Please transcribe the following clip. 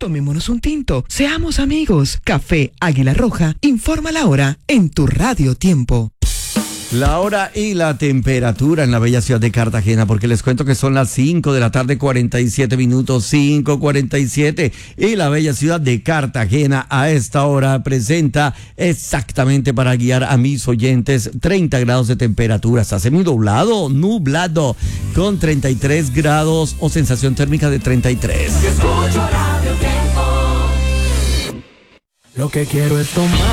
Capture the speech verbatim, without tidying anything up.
Tomémonos un tinto, seamos amigos. Café Águila Roja, informa la hora en tu Radio Tiempo. La hora y la temperatura en la bella ciudad de Cartagena, porque les cuento que son las cinco de la tarde, cuarenta y siete minutos, cinco cuarenta y siete, y la bella ciudad de Cartagena a esta hora presenta exactamente para guiar a mis oyentes treinta grados de temperatura. Está seminublado, nublado, con treinta y tres grados o sensación térmica de treinta y tres. Escucho Radio Tiempo. Lo que quiero es tomar